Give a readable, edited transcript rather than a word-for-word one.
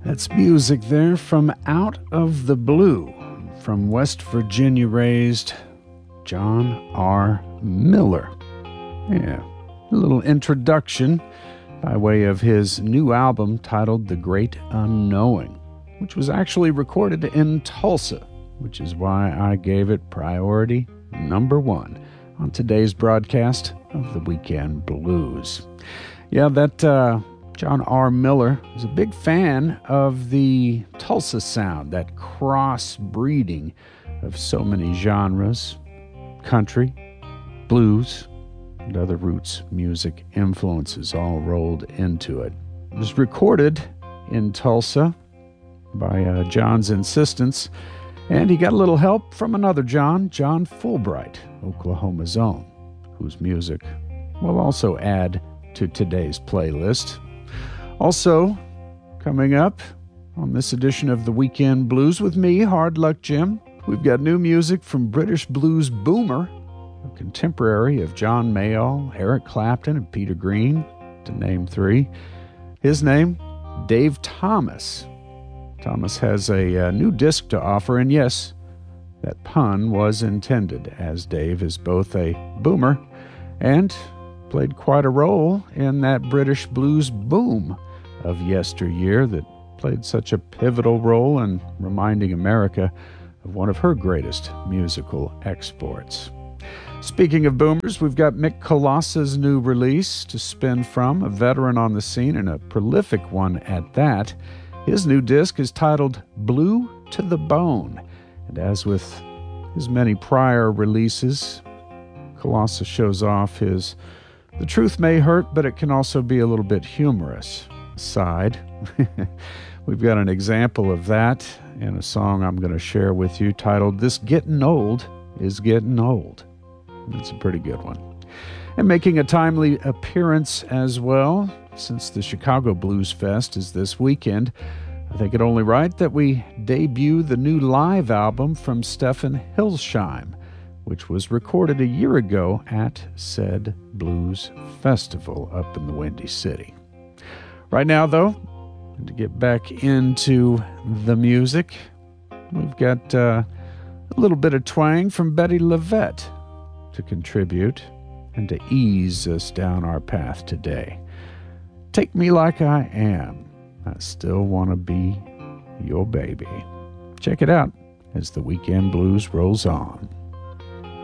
That's music there from Out of the Blue, from West Virginia raised John R. Miller. Yeah, a little introduction by way of his new album titled The Great Unknowing, which was actually recorded in Tulsa, which is why I gave it priority number one on today's broadcast of the Weekend Blues. Yeah, that John R. Miller is a big fan of the Tulsa sound, that cross-breeding of so many genres, country, blues, and other roots music influences all rolled into it. It was recorded in Tulsa by John's insistence, and he got a little help from another John Fulbright, Oklahoma's own, whose music will also add to today's playlist. Also, coming up on this edition of the Weekend Blues with me, Hard Luck Jim, we've got new music from British blues boomer, a contemporary of John Mayall, Eric Clapton, and Peter Green, to name three. His name, Dave Thomas. Thomas has a new disc to offer, and yes, that pun was intended, as Dave is both a boomer and played quite a role in that British blues boom of yesteryear that played such a pivotal role in reminding America of one of her greatest musical exports. Speaking of boomers, we've got Mick Kolossa's new release to spin from, a veteran on the scene and a prolific one at that. His new disc is titled Blue to the Bone, and as with his many prior releases, Kolossa shows off his "the truth may hurt, but it can also be a little bit humorous" side. We've got an example of that in a song I'm going to share with you titled This Getting Old is Getting Old. It's a pretty good one. And making a timely appearance as well, since the Chicago Blues Fest is this weekend, I think it only right that we debut the new live album from Stefan Hilsheim, which was recorded a year ago at said Blues Festival up in the Windy City. Right now, though, to get back into the music, we've got a little bit of twang from Bettye LaVette to contribute and to ease us down our path today. Take Me Like I Am. I Still Want to Be Your Baby. Check it out as the Weekend Blues rolls on.